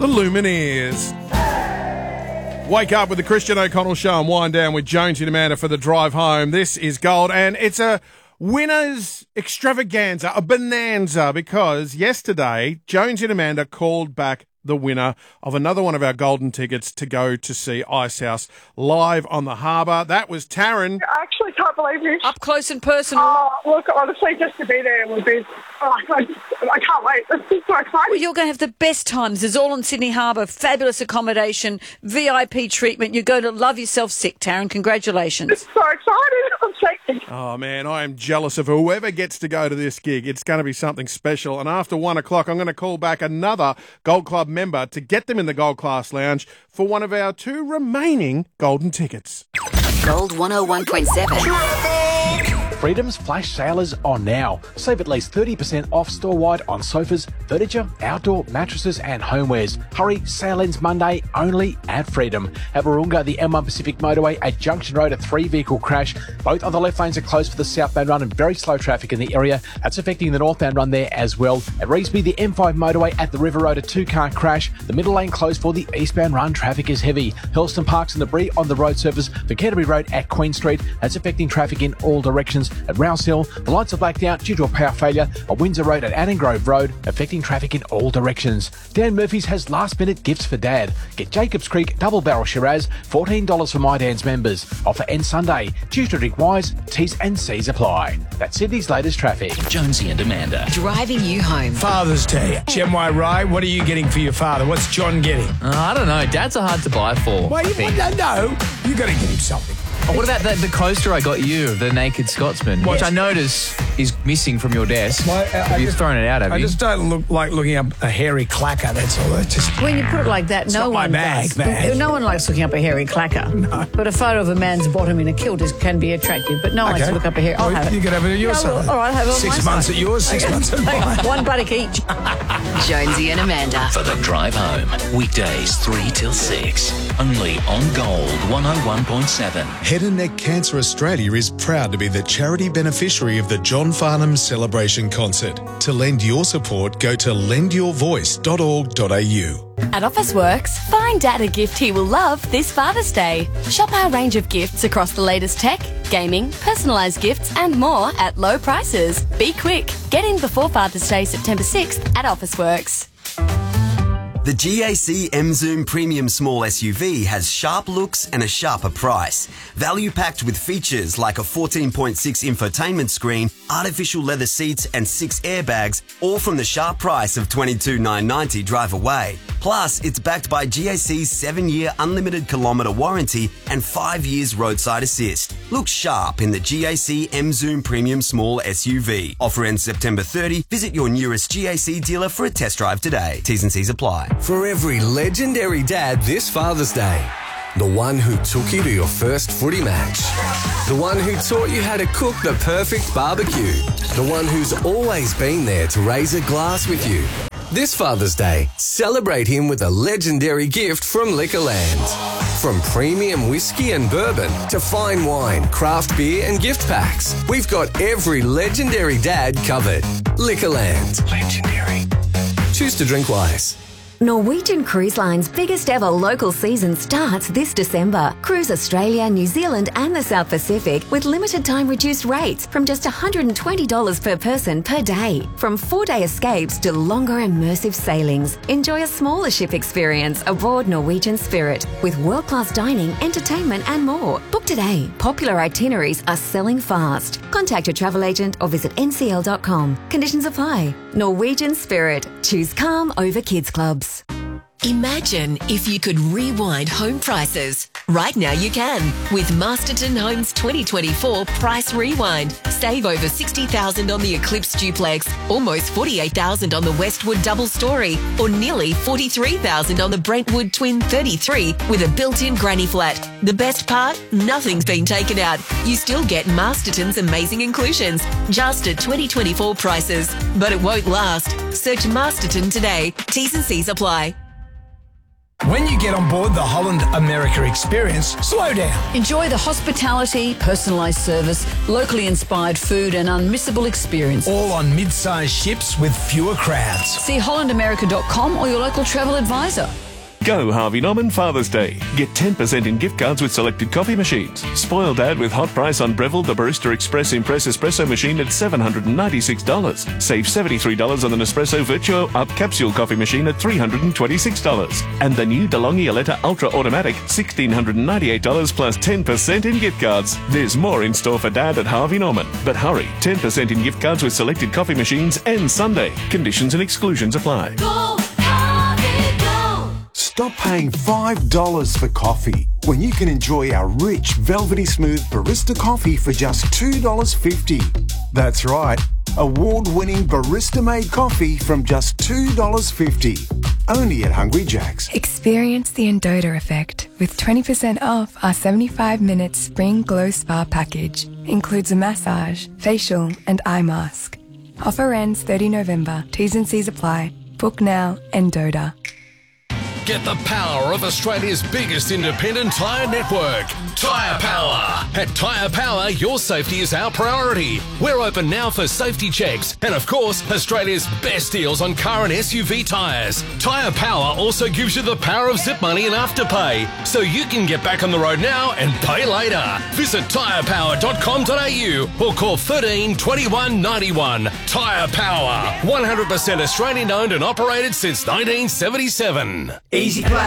Lumineers. Wake up with the Christian O'Connell Show and wind down with Jonesy and Amanda for the drive home. This is gold, and it's a winner's extravaganza, a bonanza, because yesterday Jonesy and Amanda called back the winner of another one of our golden tickets to go to see Icehouse live on the harbour. That was Taryn. I actually can't believe this. Up close and personal. Oh, look, honestly, just to be there would be... I can't wait. It's just so exciting. Well, you're going to have the best times. It's all on Sydney Harbour. Fabulous accommodation, VIP treatment. You're going to love yourself sick, Taryn. Congratulations. It's so exciting. I'm shaking. Oh, man, I am jealous of whoever gets to go to this gig. It's going to be something special. And after 1 o'clock, I'm going to call back another Gold Club member to get them in the Gold Class Lounge for one of our 2 remaining golden tickets. Gold 101.7. Freedom's flash sale is on now. Save at least 30% off store-wide on sofas, furniture, outdoor mattresses and homewares. Hurry, sale ends Monday only at Freedom. At Warunga, the M1 Pacific Motorway at Junction Road, a 3-vehicle crash. Both of the left lanes are closed for the southbound run and very slow traffic in the area. That's affecting the northbound run there as well. At Reesby, the M5 Motorway at the River Road, a 2-car crash. The middle lane closed for the eastbound run. Traffic is heavy. Hurlston Parks and debris on the road surface for Canterbury Road at Queen Street. That's affecting traffic in all directions. At Rouse Hill, the lights are blacked out due to a power failure on Windsor Road at Anning Grove Road, affecting traffic in all directions. Dan Murphy's has last-minute gifts for Dad. Get Jacobs Creek Double Barrel Shiraz, $14 for My Dan's members. Offer ends Sunday. Choose to drink wise. T's and C's apply. That's Sydney's latest traffic. Jonesy and Amanda. Driving you home. Father's Day. Gemway Rai, what are you getting for your father? What's John getting? I don't know. Dads are hard to buy for. Well, you got to get him something. Oh, what about the coaster I got you, the Naked Scotsman, which I notice is missing from your desk? You've thrown it out, have you? I just don't look like looking up a hairy clacker, that's all. It's just, When you put it like that, no one does. No one likes looking up a hairy clacker. No. But a photo of a man's bottom in a kilt can be attractive, but no one likes to look up a hairy... I'll have it. You can have it at your No, side. well, all right, have it on 6 my months side. at yours, 6 months at mine. One buttock each. Jonesy and Amanda. For the drive home, weekdays 3 till 6. Only on Gold 101.7. Head and Neck Cancer Australia is proud to be the charity beneficiary of the John Farnham Celebration Concert. To lend your support, go to lendyourvoice.org.au. At Officeworks, find Dad a gift he will love this Father's Day. Shop our range of gifts across the latest tech, gaming, personalised gifts and more at low prices. Be quick. Get in before Father's Day, September 6th at Officeworks. The GAC M-Zoom Premium Small SUV has sharp looks and a sharper price. Value packed with features like a 14.6 infotainment screen, artificial leather seats and 6 airbags, all from the sharp price of $22,990 drive away. Plus, it's backed by GAC's 7-year unlimited kilometre warranty and 5 years roadside assist. Look sharp in the GAC M-Zoom Premium Small SUV. Offer ends September 30. Visit your nearest GAC dealer for a test drive today. T's and C's apply. For every legendary dad this Father's Day. The one who took you to your first footy match. The one who taught you how to cook the perfect barbecue. The one who's always been there to raise a glass with you. This Father's Day, celebrate him with a legendary gift from Liquorland. From premium whiskey and bourbon to fine wine, craft beer and gift packs, we've got every legendary dad covered. Liquorland. Legendary. Choose to drink wise. Norwegian Cruise Line's biggest ever local season starts this December. Cruise Australia, New Zealand and the South Pacific with limited time reduced rates from just $120 per person per day. From 4-day escapes to longer immersive sailings. Enjoy a smaller ship experience aboard Norwegian Spirit with world-class dining, entertainment and more. Book today. Popular itineraries are selling fast. Contact your travel agent or visit ncl.com. Conditions apply. Norwegian Spirit. Choose calm over kids clubs. Imagine if you could rewind home prices. Right now you can with Masterton Homes 2024 Price Rewind. Save over $60,000 on the Eclipse Duplex, almost $48,000 on the Westwood Double Story, or nearly $43,000 on the Brentwood Twin 33 with a built-in granny flat. The best part? Nothing's been taken out. You still get Masterton's amazing inclusions, just at 2024 prices. But it won't last. Search Masterton today. T's and C's apply. When you get on board the Holland America experience, slow down. Enjoy the hospitality, personalised service, locally inspired food and unmissable experience. All on mid-sized ships with fewer crowds. See hollandamerica.com or your local travel advisor. Go Harvey Norman Father's Day. Get 10% in gift cards with selected coffee machines. Spoil Dad with hot price on Breville the Barista Express Impress Espresso machine at $796. Save $73 on the Nespresso Virtuo Up Capsule coffee machine at $326. And the new DeLonghi Aletta Ultra Automatic, $1,698 plus 10% in gift cards. There's more in store for Dad at Harvey Norman. But hurry, 10% in gift cards with selected coffee machines and Sunday. Conditions and exclusions apply. Stop paying $5 for coffee when you can enjoy our rich, velvety smooth barista coffee for just $2.50. That's right, award-winning barista-made coffee from just $2.50. Only at Hungry Jack's. Experience the Endota effect with 20% off our 75-minute Spring Glow Spa package. Includes a massage, facial and eye mask. Offer ends 30 November. T's and C's apply. Book now, Endota. Get the power of Australia's biggest independent tyre network, Tyre Power. At Tyre Power, your safety is our priority. We're open now for safety checks and, of course, Australia's best deals on car and SUV tyres. Tyre Power also gives you the power of zip money and afterpay, so you can get back on the road now and pay later. Visit tyrepower.com.au or call 13 21 91. Tyre Power, 100% Australian owned and operated since 1977. Easy Play.